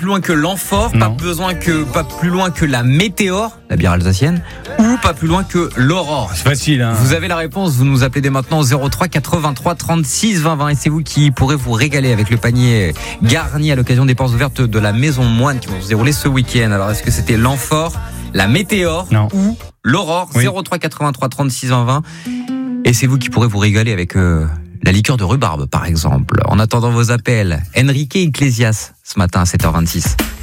plus loin que l'amphore, pas plus loin que la météore, la bière alsacienne, ou pas plus loin que l'aurore. C'est facile, hein. Vous avez la réponse, vous nous appelez dès maintenant au 03 83 36 20 20 et c'est vous qui pourrez vous régaler avec le panier garni à l'occasion des portes ouvertes de la Maison Moine qui vont se dérouler ce week-end. Alors est-ce que c'était l'amphore, la météore ou l'aurore? 03 83 36 20 20 et c'est vous qui pourrez vous régaler avec la liqueur de rhubarbe par exemple. En attendant vos appels, Enrique Iglesias ce matin à 7h26.